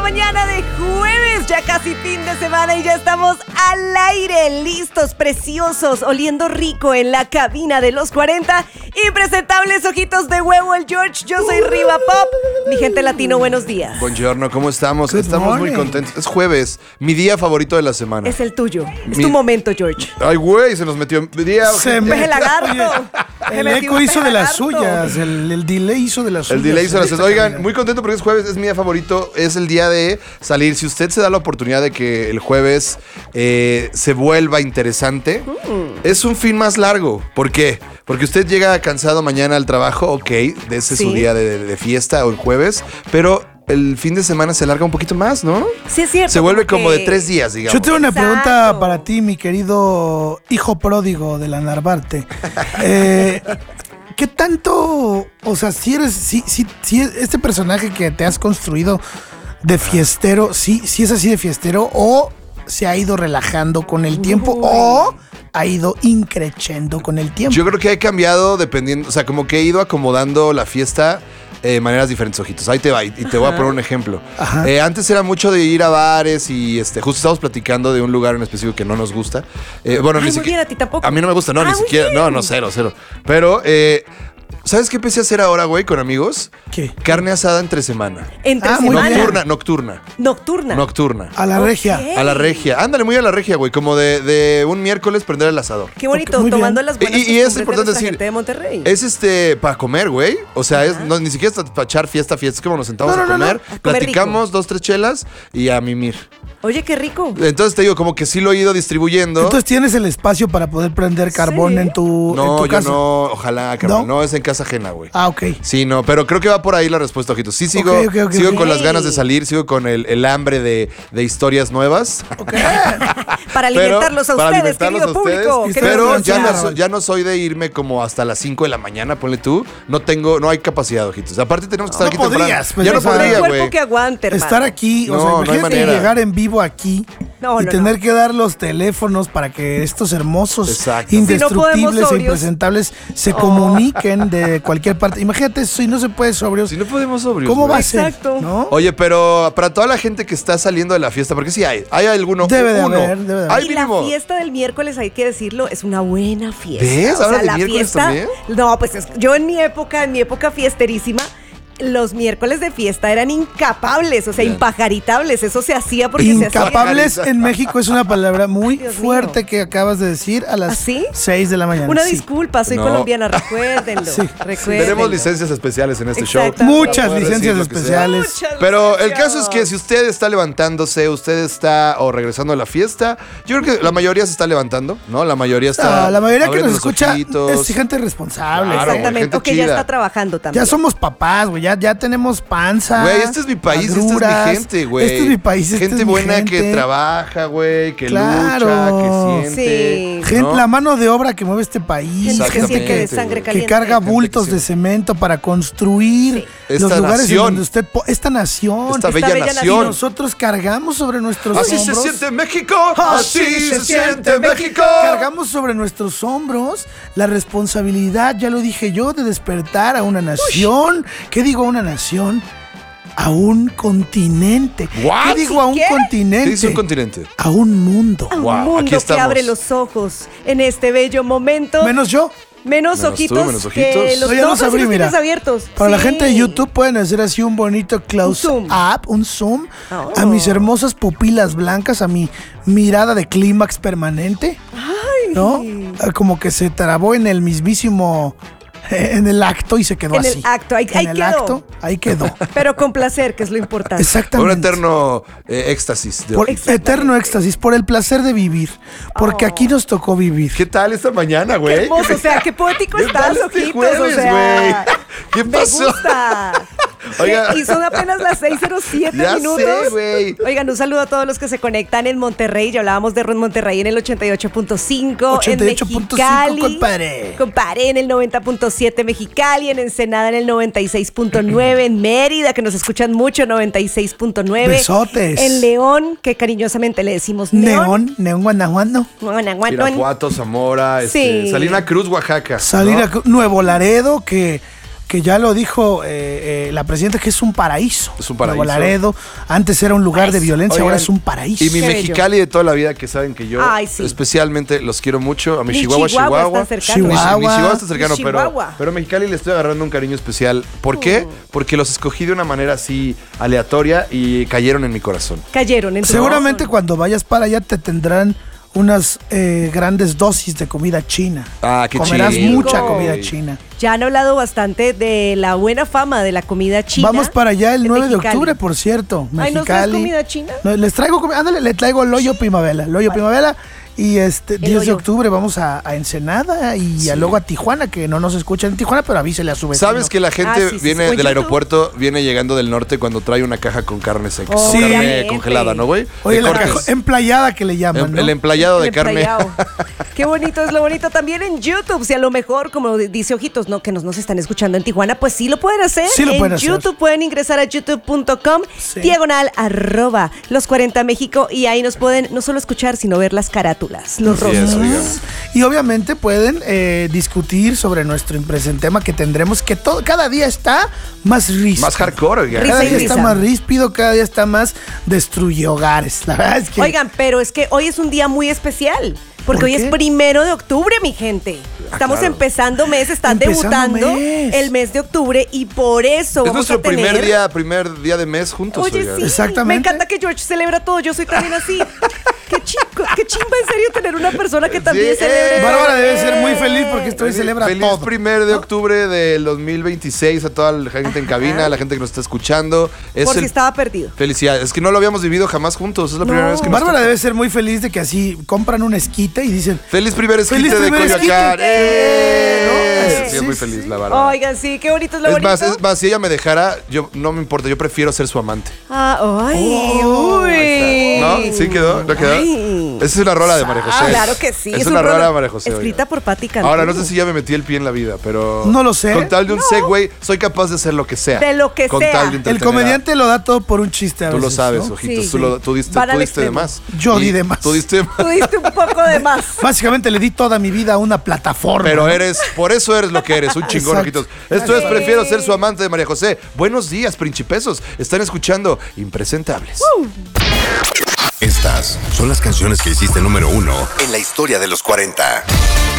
mañana de jueves, ya casi fin de semana y ya estamos al aire, listos, preciosos, oliendo rico en la cabina de los 40. Impresentables ojitos de huevo, el George. Yo soy Riva Pop. Mi gente latino, buenos días. Buongiorno, ¿cómo estamos? Good Estamos morning. muy contentos. Es jueves, mi día favorito de la semana. Es el tuyo, es tu momento, George. Ay, güey, se nos metió día. Peje lagarto. El eco hizo de las suyas, el delay hizo de las suyas. El delay hizo las Esta Oigan, cabina. muy contento porque es jueves, es mi día favorito. Es el día de salir. Si usted se da la oportunidad de que el jueves se vuelva interesante, es un fin más largo. ¿Por qué? Porque usted llega cansado mañana al trabajo, ok, de ese es su Sí. día de fiesta o el jueves, pero el fin de semana se larga un poquito más, ¿no? Sí, es cierto. Se vuelve como de que- 3 días, digamos. Yo tengo una pregunta Exacto. para ti, mi querido hijo pródigo de la Narvarte. ¿Qué tanto, o sea, si este personaje que te has construido de fiestero, si es así de fiestero o se ha ido relajando con el tiempo o ha ido increciendo con el tiempo? Yo creo que he cambiado dependiendo, o sea, como que he ido acomodando la fiesta de maneras diferentes, ojitos. Ahí te va, y te voy a poner un ejemplo. Ajá. Antes era mucho de ir a bares y justo estábamos platicando de un lugar en específico que no nos gusta. Bueno, Ay, ni muy siquiera. bien, a ti tampoco. A mí no me gusta, no, Ah, ni muy siquiera. bien. No, cero. Pero, ¿sabes qué empecé a hacer ahora, güey, con amigos? ¿Qué? Carne asada entre semana. Entre Ah, muy semana. bien. Nocturna. Nocturna. A la regia. Ok. A la regia. Ándale, muy a la regia, güey. Como de un miércoles prender el asador. Qué bonito, Muy bien. tomando las buenas Y es costumbres de importante nuestra decir, gente de Monterrey. es para comer, güey. O sea, ni siquiera es para echar fiesta, es como nos sentamos No, a no, no, comer, no. A comer platicamos 2, 3 chelas y a mimir. Oye, qué rico. Entonces te digo, como que sí lo he ido distribuyendo. Entonces tienes el espacio para poder prender carbón Sí. en tu No, yo casa. no, ojalá, cabrón. ¿No? No, es en casa ajena, güey. Ah, ok. Sí, no, pero creo que va por ahí la respuesta, ojitos. Sí, sigo, Ok. sigo con las Ok. ganas de salir, sigo con el hambre de historias nuevas. Para alimentarlos a para ustedes, alimentarlos querido a ustedes. público. Y queridos Pero escuchas. ya no soy de irme como hasta las 5 de la mañana, ponle tú. No hay capacidad, ojitos. Aparte tenemos que estar No aquí podrías, temprano. pues, Ya no o sea, No hay podría, cuerpo güey. que aguante, hermano. Estar aquí, No, o sea, no hay imagínate manera. llegar en vivo aquí No, y no, tener que dar los teléfonos para que estos hermosos, Exacto. Si no podemos indestructibles e sobrios. impresentables se comuniquen de cualquier parte. Imagínate eso, si no se puede sobrios. Si no podemos sobrios. ¿Cómo güey. va a ser? Exacto. ¿No? Oye, pero para toda la gente que está saliendo de la fiesta, porque sí hay alguno. Debe de uno. haber, debe de haber. Hay Y la mínimo. fiesta del miércoles, hay que decirlo, es una buena fiesta. ¿Ves? ¿Ahora de miércoles también? No, pues yo en mi época fiesterísima, los miércoles de fiesta eran incapables, o sea, Bien. impajaritables. Eso se hacía porque se hacía. Incapables en México es una palabra muy Dios fuerte mío. que acabas de decir a las ¿Ah, sí? 6 de la mañana. Una Sí. disculpa, soy No. colombiana, recuérdenlo. Sí. Recuérdenlo. Tenemos licencias especiales en este show. Exacto. Muchas Puedo licencias decir lo que sea. especiales. Muchas Pero el licencias. caso es que si usted está levantándose, usted está o regresando a la fiesta, yo creo que la mayoría se está levantando, ¿no? La mayoría está. Ah, la mayoría que abriendo nos los escucha ojitos. es gente responsable. Claro, ¿eh? Exactamente. gente O que ya chida. está trabajando también. Ya somos papás, güey. Ya tenemos panza. Güey, este es mi país, agruras. esta es mi gente, güey. Este es mi país, esta Gente es mi buena gente. que trabaja, güey, que Claro. lucha, que Sí. siente. Gente, ¿no? la mano de obra que mueve este país. Gente que Exactamente, siente de sangre güey. que caliente. carga bultos Gente que de cemento para construir Sí. los Esta lugares en nación. donde usted esta nación. Esta bella bella y nación. nosotros cargamos sobre nuestros Así se hombros. siente México. Así se siente México. Cargamos sobre nuestros hombros la responsabilidad, ya lo dije yo, de despertar a una nación. ¿Qué digo a una nación? A un continente. What? ¿Qué digo a un ¿Qué? continente? ¿Qué dice un continente? A un mundo. Un Wow, aquí mundo que estamos. abre los ojos en este bello momento. Menos yo. Menos Menos ojitos. tú, menos Que ojitos. los No, ya los ojos abrí, los mira. tienes abiertos. Para la Sí. gente de YouTube pueden hacer así un bonito close-up, un zoom Oh. a mis hermosas pupilas blancas, a mi mirada de clímax permanente. ¿No? Como que se trabó en el mismísimo, en el acto y se quedó En así. el acto, ahí en el quedó. acto, ahí quedó. Pero con placer, que es lo importante. Exactamente. Un eterno éxtasis. Por eterno éxtasis, por el placer de vivir. Porque aquí nos tocó vivir. ¿Qué tal esta mañana, Qué güey? hermoso, o sea, qué poético ¿Qué estás, tal este ojitos, jueves, o sea. güey? ¿Qué pasó? Me gusta. Oiga. Y son apenas las 6:07 Ya minutos. sé, güey. Oigan, un saludo a todos los que se conectan en Monterrey. Ya hablábamos de Monterrey en el 88.5. 88.5, en Mexicali. compadre. Compadre, en el 90.7 Mexicali. En Ensenada en el 96.9. En Mérida, que nos escuchan mucho, 96.9. Besotes. En León, que cariñosamente le decimos Neón. Neón, Guanajuato. Irapuato, Zamora, Sí. Salina Cruz, Oaxaca. Salir ¿no? a Nuevo Laredo, que que ya lo dijo la presidenta, que es un paraíso. Es un paraíso. Nuevo Laredo, antes era un lugar de violencia, ahora es un paraíso. Y mi Qué bello. Mexicali de toda la vida, que saben que yo Ay, sí. especialmente los quiero mucho. A mi Ni Chihuahua. está cercano. Mi Chihuahua está cercano, Mi Chihuahua. pero a Mexicali le estoy agarrando un cariño especial. ¿Por qué? Porque los escogí de una manera así aleatoria y cayeron en mi corazón. Cayeron en tu Seguramente corazón. cuando vayas para allá te tendrán unas grandes dosis de comida china. Ah, qué Comerás chido. mucha Rico. comida china. Ya han hablado bastante de la buena fama de la comida china. Vamos para allá el 9 de Mexicali. octubre, por cierto. Ay, ¿nos traes comida china? No, les traigo comida. Ándale, le traigo Loyo Primavera. Loyo Primavera. Y 10 de Loyo. octubre vamos a Ensenada y luego a Tijuana, que no nos escuchan en Tijuana, pero avísele a su vecino. ¿Sabes que la gente Ah, sí, sí, viene sí. Oye, del ¿tú? aeropuerto, viene llegando del norte cuando trae una caja con carne seca? Oh, Con carne obviamente. congelada, ¿no, güey? Oye, De la cortes. caja emplayada que le llaman, ¿no? El emplayado de El carne. emplayado. Qué bonito es lo bonito. También en YouTube, si a lo mejor, como dice Ojitos, no, que nos están escuchando en Tijuana, pues sí lo pueden hacer. Sí lo en pueden hacer. YouTube pueden ingresar a youtube.com, Sí. diagonal @ los 40 México, y ahí nos pueden no solo escuchar, sino ver las carátulas, los Así es, rostros. oigan. Y obviamente pueden discutir sobre nuestro impresente tema que tendremos, que cada día está más ríspido. Más hardcore, oiga. Risa Cada y día risa. está más ríspido, cada día está más destruye hogares. La verdad es que... Oigan, pero es que hoy es un día muy especial. Porque ¿Por hoy qué? es 1 de octubre, mi gente. Estamos claro. empezando mes, están Empezando debutando mes. el mes de octubre y por eso Es vamos nuestro a tener... primer día de mes juntos, Oye, oiga. sí, Exactamente. me encanta que George celebra todo, yo soy también así. Qué chimba en serio tener una persona que también Sí, celebre. Bárbara debe ser muy feliz porque estoy celebra Feliz todo. 1 de octubre del 2026 a toda la gente en cabina, a la gente que nos está escuchando. Es Por si el- estado perdido. Felicidades. Es que no lo habíamos vivido jamás juntos. Es la primera No. vez que nos Bárbara toca. debe ser muy feliz de que así compran un esquite y dicen, Feliz primer esquite Feliz de primer Coyoacán. esquite. ¡Eh! Sí, es Sí, muy sí, feliz sí. la Bárbara. Oigan, sí, qué bonito es lo Es bonito. más, si ella me dejara, yo no me importa, yo prefiero ser su amante. Ah, ay, Oh, uy. ¿No? ¿Sí quedó? ¿No quedó? Ay. Esa es una rola de María José. Ah, claro que sí. Es un una rola rollo de María José. Escrita oiga. por Patti Cantú. Ahora, no sé si ya me metí el pie en la vida, pero... No lo sé. Con tal de un segue, soy capaz de hacer lo que sea. De lo que Con sea. tal de el entretener comediante lo da todo por un chiste a Tú lo veces, sabes, ¿no? ojitos. Sí, Tú sí. diste Van al de extremo. más. Yo Y di de más. Tú diste Tú diste un poco de más. Básicamente le di toda mi vida a una plataforma. Pero ¿no? por eso eres lo que eres, un chingón, Exacto. ojitos. Esto es Sí. Prefiero ser su amante de María José. Buenos días, principesos. Están escuchando Impresentables. Estas son las canciones que hiciste número 1 en la historia de los 40.